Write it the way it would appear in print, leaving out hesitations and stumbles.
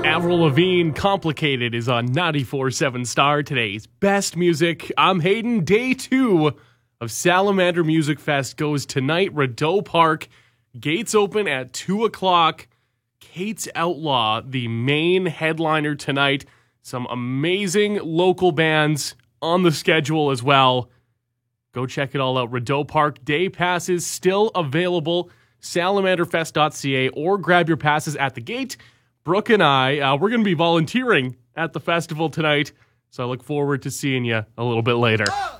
Avril Lavigne, Complicated, is on 94.7 Star. Today's best music. I'm Hayden. Day 2 of Salamander Music Fest goes tonight. Rideau Park. Gates open at 2 o'clock. Kate's Outlaw, the main headliner tonight. Some amazing local bands on the schedule as well. Go check it all out. Rideau Park day passes still available. SalamanderFest.ca or grab your passes at the gate. Brooke and I, we're going to be volunteering at the festival tonight, so I look forward to seeing you a little bit later.